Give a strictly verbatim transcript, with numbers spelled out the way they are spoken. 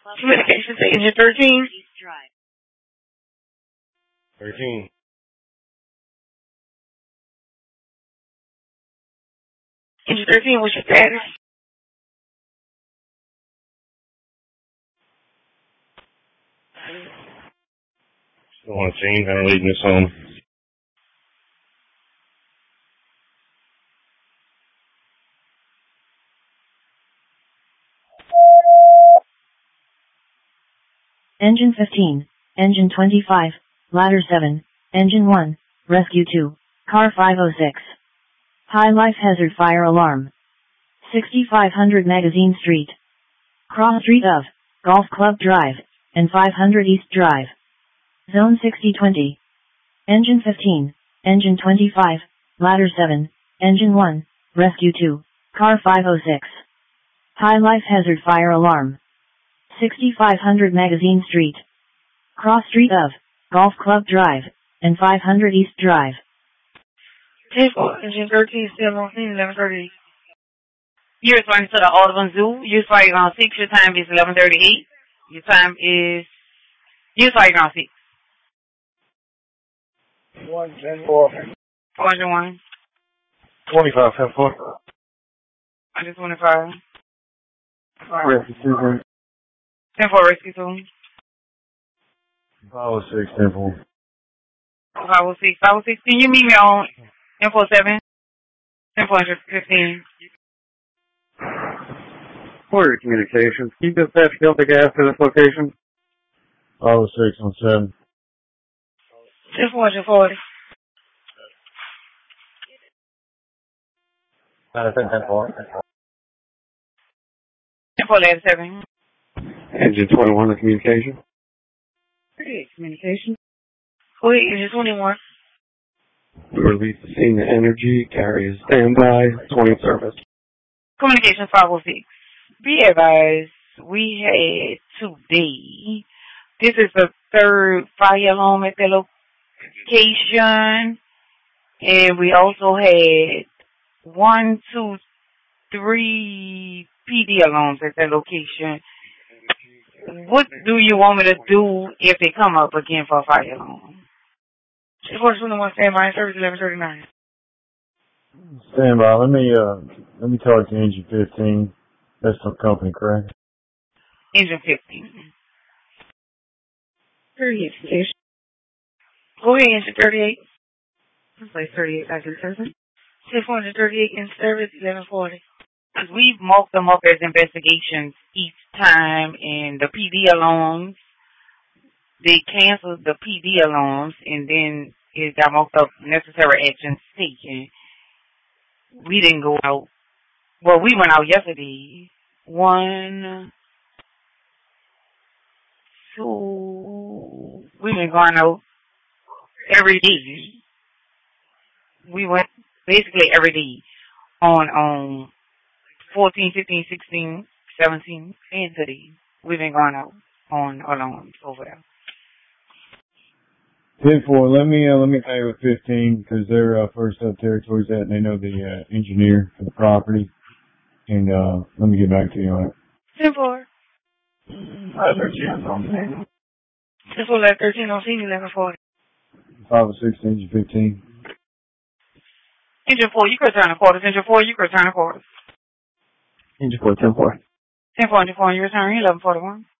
Communication to engine thirteen. thirteen. Engine thirteen, what's your status? Still on the scene. I'm leading this home. Engine fifteen, Engine twenty-five, Ladder seven, Engine one, Rescue two, Car five oh six. High life hazard fire alarm. sixty-five hundred Magazine Street. Cross Street of Golf Club Drive and five hundred East Drive. Zone sixty twenty. Engine fifteen, Engine twenty-five, Ladder seven, Engine one, Rescue two, Car five oh six. High life hazard fire alarm. sixty-five hundred Magazine Street. Cross Street of Golf Club Drive and five hundred East Drive. Engine thirteen, still on scene, eleven thirty. You're responding to the Audubon Zoo. You're fighting on six. Your time is eleven thirty-eight. Your time is... You're fighting on six. one ten four. one oh one. twenty-five ten four. one twenty-five. Rescue two. ten four Rescue two. five oh six ten four. five oh six. five oh six. Can you meet me on ten four seven? ten four fifteen. Order communications. Can you dispatch Delta Gas to this location? five oh six on seven. ten four forty. ten four. ten four seven. Engine twenty-one to communication. thirty-eight communication. Wait, engine twenty-one. We release the scene to energy. Carrier standby. twenty service. Communication five oh six. Be advised, we had today, this is the third fire alarm at the location, and we also had one, two, three P D alarms at the location. What do you want me to do if they come up again for a fire alarm? ten four twenty-one, standby, service eleven thirty-nine. Stand by. Let me uh let me talk to engine fifteen. That's some company, correct? Engine fifteen. thirty-eight station. Go ahead, engine thirty-eight. It's like thirty-eight back in service. ten four thirty-eight in service, eleven forty. We've marked them up as investigations each time, and the P D alarms, they canceled the P D alarms, and then it got marked up necessary action taken. We didn't go out. Well, we went out yesterday. One, two, we've been going out every day. We went basically every day on um fourteen, fifteen, sixteen, seventeen, and today. We've been going out on alarms over there. ten four, let me uh, let me stay with fifteen because they're uh, first up territory's at and they know the uh, engineer for the property. And uh, let me get back to you on it. ten four. five thirteen on scene. ten four, eleven thirteen on scene, eleven forty. five oh six, engine fifteen. Engine four, you can return the quarters. Engine four, you can return the quarters. Engine four, ten four. ten four, engine four, you return eleven forty-one.